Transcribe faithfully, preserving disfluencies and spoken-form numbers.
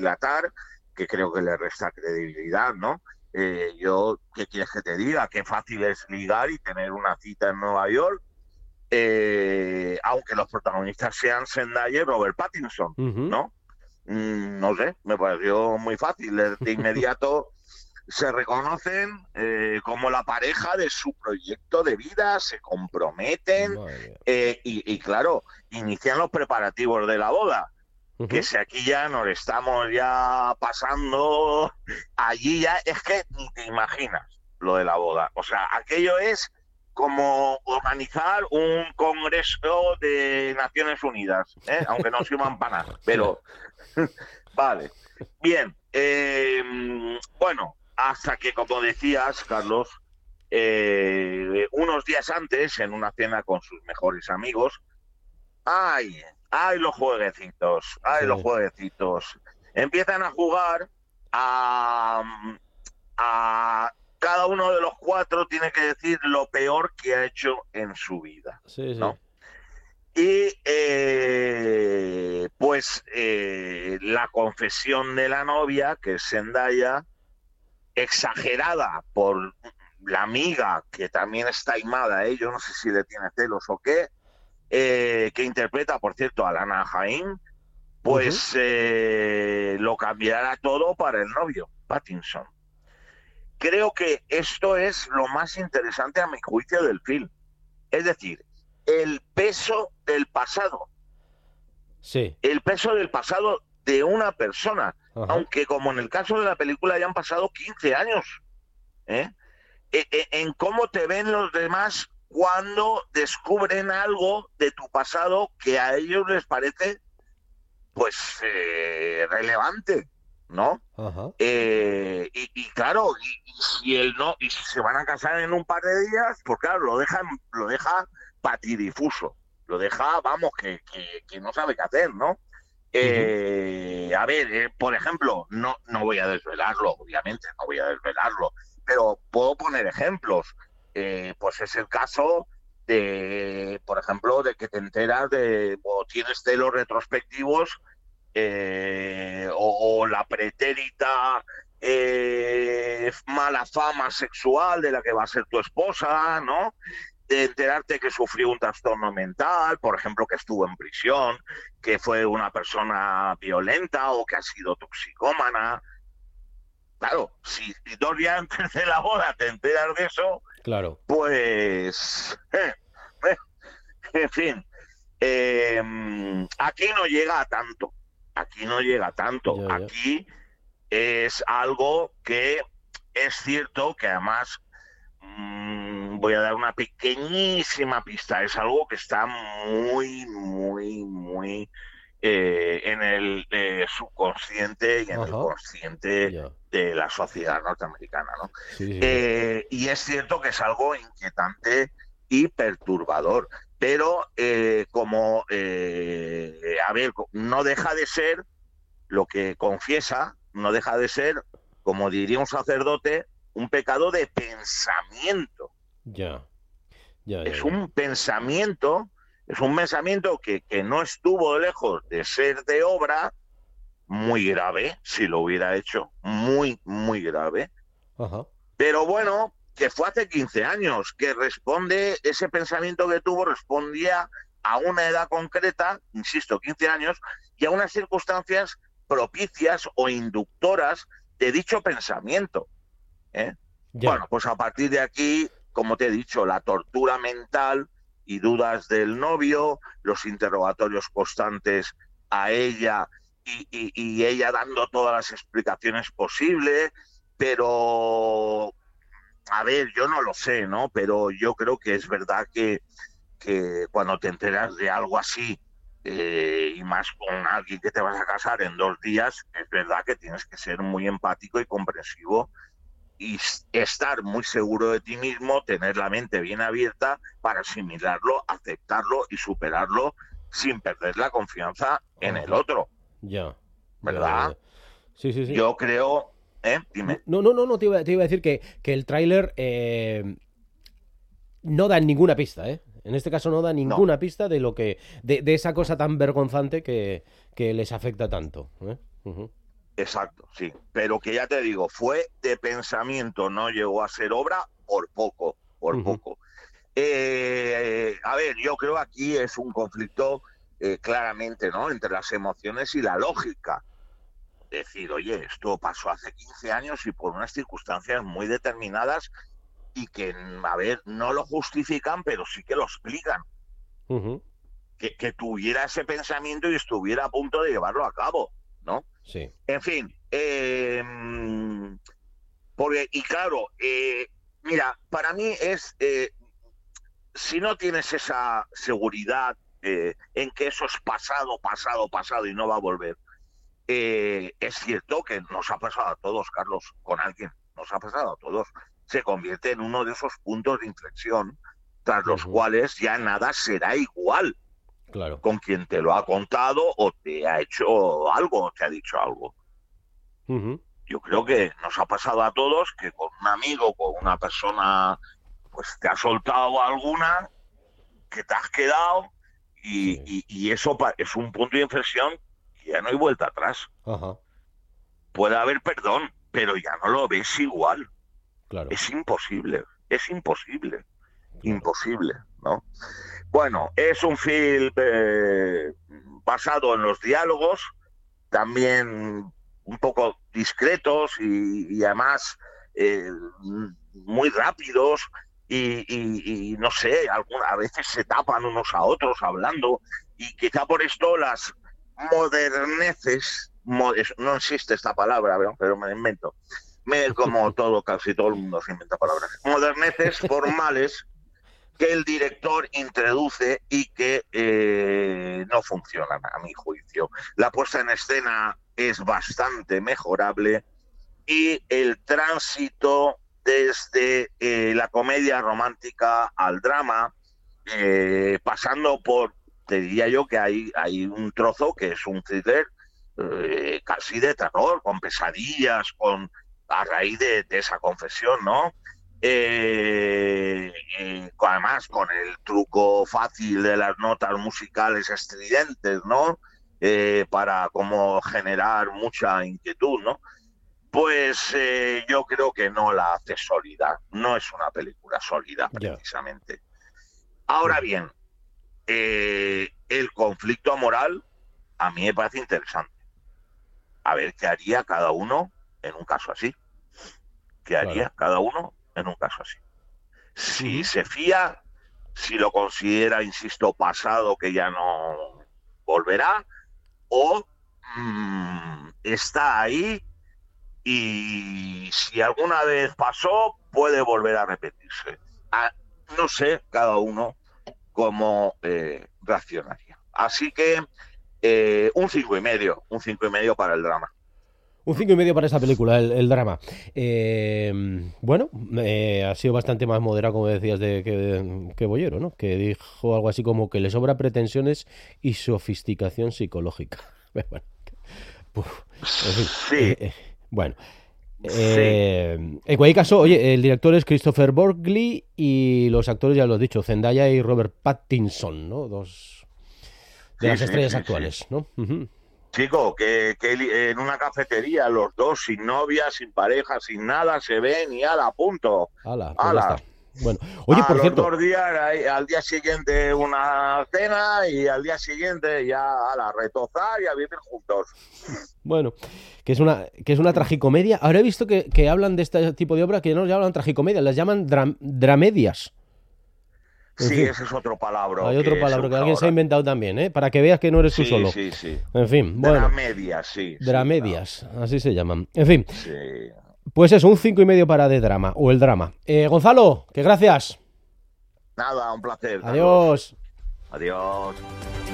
dilatar, que creo que le resta credibilidad, ¿no? Eh, yo, ¿qué quieres que te diga? Qué fácil es ligar y tener una cita en Nueva York, eh, aunque los protagonistas sean Zendaya y Robert Pattinson, Ujú. ¿no? Mm, no sé, me pareció muy fácil. De inmediato se reconocen eh, como la pareja de su proyecto de vida, se comprometen Madre mía. eh, y, y, claro, inician los preparativos de la boda. Que Ujú. si aquí ya nos estamos ya pasando, allí ya es que ni te imaginas lo de la boda. O sea, aquello es como organizar un congreso de Naciones Unidas, ¿eh? Aunque no sirvan para nada, Ya. pero vale. Bien, eh, bueno, hasta que, como decías, Carlos, eh, unos días antes, en una cena con sus mejores amigos, ¡ay! ¡Ay, los jueguecitos! ¡Ay, los Sí. jueguecitos! Empiezan a jugar a, a... Cada uno de los cuatro tiene que decir lo peor que ha hecho en su vida, Sí, sí. ¿no? Y eh, pues eh, la confesión de la novia, que es Zendaya, exagerada por la amiga, que también está aimada, ¿eh? Yo no sé si le tiene celos o qué, eh, que interpreta, por cierto, a Lana Jaime, Ujú. pues eh, lo cambiará todo para el novio, Pattinson. Creo que esto es lo más interesante a mi juicio del film. Es decir, el peso del pasado. Sí. El peso del pasado de una persona. Ajá. Aunque como en el caso de la película ya han pasado quince años. ¿eh? E- e- en cómo te ven los demás cuando descubren algo de tu pasado que a ellos les parece pues eh, relevante, ¿no? Ajá. Eh, y, y, claro, y, y, si él no, y si se van a casar en un par de días, pues claro, lo dejan, lo deja patidifuso, lo deja, vamos, que, que, que no sabe qué hacer, ¿no? Ujú. Eh, a ver, eh, por ejemplo, no, no voy a desvelarlo, obviamente, no voy a desvelarlo, pero puedo poner ejemplos. Eh, pues es el caso de, por ejemplo, de que te enteras de, o tienes celos retrospectivos, eh, o, o la pretérita eh, mala fama sexual de la que va a ser tu esposa, ¿no? De enterarte que sufrió un trastorno mental, por ejemplo, que estuvo en prisión, que fue una persona violenta o que ha sido toxicómana. Claro, si dos días antes de la boda te enteras de eso, Claro. pues, eh, eh, en fin, eh, aquí no llega a tanto, aquí no llega a tanto, Ya, ya. aquí es algo que es cierto que además mmm, voy a dar una pequeñísima pista, es algo que está muy, muy, muy eh, en el eh, subconsciente y en el Ajá. consciente Ya. de la sociedad norteamericana, ¿no? Sí, sí, sí. Eh, y es cierto que es algo inquietante y perturbador, pero eh, como, eh, a ver, no deja de ser lo que confiesa, no deja de ser, como diría un sacerdote, un pecado de pensamiento. Ya. Ya, ya, Es ya. un pensamiento, es un pensamiento que, que no estuvo lejos de ser de obra, muy grave, si lo hubiera hecho, muy, muy grave. Ajá. Pero bueno, que fue hace quince años, que responde, ese pensamiento que tuvo respondía a una edad concreta, insisto, quince años, y a unas circunstancias propicias o inductoras de dicho pensamiento. ¿eh? Ya. Bueno, pues a partir de aquí, como te he dicho, la tortura mental y dudas del novio, los interrogatorios constantes a ella y, y, y ella dando todas las explicaciones posibles, pero a ver, yo no lo sé, ¿no? Pero yo creo que es verdad que, que cuando te enteras de algo así, eh, y más con alguien que te vas a casar en dos días, es verdad que tienes que ser muy empático y comprensivo y estar muy seguro de ti mismo, tener la mente bien abierta para asimilarlo, aceptarlo y superarlo sin perder la confianza en el Ajá. otro, Ya. Ya, ya, ya. ¿verdad? Sí, sí, sí. Yo creo, ¿eh? No, Dime. no, no, no, te iba, te iba a decir que, que el tráiler eh, no da ninguna pista, ¿eh? En este caso no da No, ninguna pista de lo que. de, de esa cosa tan vergonzante que, que les afecta tanto. ¿eh? Ujú. Exacto, sí. Pero que ya te digo, fue de pensamiento, no llegó a ser obra por poco, por Ujú. poco. Eh, a ver, yo creo que aquí es un conflicto eh, claramente, ¿no? Entre las emociones y la lógica. Decir, oye, esto pasó hace quince años y por unas circunstancias muy determinadas y que, a ver, no lo justifican, pero sí que lo explican. Ujú. Que, que tuviera ese pensamiento y estuviera a punto de llevarlo a cabo, ¿no? Sí. En fin, eh, porque, y claro, eh, mira, para mí es, eh, si no tienes esa seguridad eh, en que eso es pasado, pasado, pasado y no va a volver, eh, es cierto que nos ha pasado a todos, Carlos, con alguien, nos ha pasado a todos. Se convierte en uno de esos puntos de inflexión tras los Ujú. cuales ya nada será igual Claro. con quien te lo ha contado o te ha hecho algo o te ha dicho algo. Ujú. Yo creo que nos ha pasado a todos que con un amigo, con una persona, pues te ha soltado alguna que te has quedado y, Sí. y, y eso es un punto de inflexión que ya no hay vuelta atrás. Ajá. Puede haber perdón, pero ya no lo ves igual. Claro. Es imposible, es imposible, Claro. imposible, ¿no? Bueno, es un film eh, basado en los diálogos, también un poco discretos y, y además eh, muy rápidos y, y, y no sé, alguna, a veces se tapan unos a otros hablando y quizá por esto las moderneces, modes, no existe esta palabra, pero me la invento, me, como todo, casi todo el mundo se inventa palabras, moderneces formales que el director introduce y que eh, no funcionan, a mi juicio. La puesta en escena es bastante mejorable y el tránsito desde eh, la comedia romántica al drama, eh, pasando por, te diría yo que hay, hay un trozo que es un thriller eh, casi de terror, con pesadillas, con a raíz de, de esa confesión, ¿no? Eh, eh, además, con el truco fácil de las notas musicales estridentes, ¿no? Eh, para como generar mucha inquietud, ¿no? Pues eh, yo creo que no la hace sólida, no es una película sólida Ya. precisamente. Ahora Ujú. bien, eh, el conflicto moral a mí me parece interesante. A ver qué haría cada uno en un caso así. ¿Qué Claro. haría cada uno en un caso así? Si Ujú. se fía, si lo considera, insisto, pasado que ya no volverá, o mmm, está ahí y si alguna vez pasó, puede volver a repetirse. Ah, no sé cada uno cómo eh, reaccionaría. Así que eh, un cinco y medio, un cinco y medio para el drama. Un cinco y medio para esa película, el, el drama. Eh, bueno, eh, ha sido bastante más moderado, como decías, de, que, que Bollero, ¿no? Que dijo algo así como que le sobra pretensiones y sofisticación psicológica. Bueno, puf, en fin. Sí, eh, eh, bueno, sí, eh, en cualquier caso, oye, el director es Christopher Borgley y los actores, ya lo he dicho, Zendaya y Robert Pattinson, ¿no? Dos de sí, las sí, estrellas sí, sí. actuales, ¿no? Ujú. Chico, que, que en una cafetería los dos sin novia, sin pareja, sin nada, se ven y ala, punto. Hala, pues ya Ala. está. Bueno, oye, A por los cierto, dos días, al día siguiente una cena y al día siguiente ya a la retozar y a vivir juntos. bueno, que es una, que es una tragicomedia. Ahora he visto que, que hablan de este tipo de obras que no llaman tragicomedia, las llaman dram- dramedias. En Sí, fin, ese es otro palabra hay otro que se palabra que usa alguien se ha ahora. inventado también, ¿eh? Para que veas que no eres tú Sí, solo. sí, sí. En fin, bueno, Dramedia, sí, sí, claro. dramedias, así se llaman. En fin, Sí. pues eso, un cinco y medio para de drama, o el drama. Eh, Gonzalo, que gracias. Nada, un placer, Carlos. Adiós. Adiós.